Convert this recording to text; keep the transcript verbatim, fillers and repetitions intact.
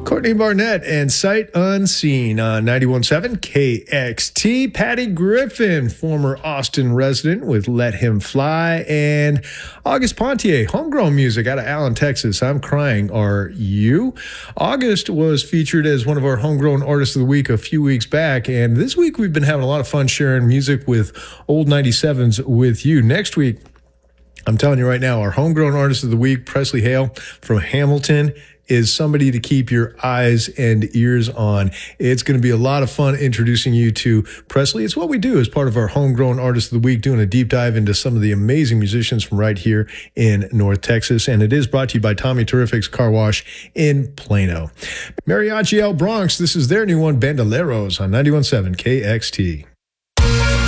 Courtney Barnett and Sight Unseen on ninety-one point seven K X T. Patty Griffin, former Austin resident with Let Him Fly. And August Pontier, homegrown music out of Allen, Texas. I'm Crying, Are You? August was featured as one of our homegrown artists of the week a few weeks back. And this week we've been having a lot of fun sharing music with old ninety-sevens with you. Next week, I'm telling you right now, our homegrown artist of the week, Presley Hale from Hamilton, is somebody to keep your eyes and ears on. It's going to be a lot of fun introducing you to Presley. It's what we do as part of our Homegrown Artist of the Week, doing a deep dive into some of the amazing musicians from right here in North Texas. And it is brought to you by Tommy Terrific's Car Wash in Plano. Mariachi El Bronx, this is their new one, Bandoleros, on ninety-one point seven K X T.